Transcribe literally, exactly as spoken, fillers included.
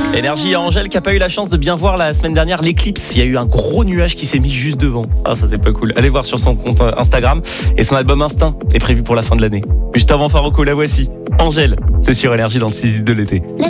Énergie à Angèle qui n'a pas eu la chance de bien voir la semaine dernière l'éclipse. Il y a eu un gros nuage qui s'est mis juste devant. Ah, ça c'est pas cool. Allez voir sur son compte Instagram. Et son album Instinct est prévu pour la fin de l'année. Juste avant Faroco, la voici. Angèle, c'est sur Énergie dans le six de l'été.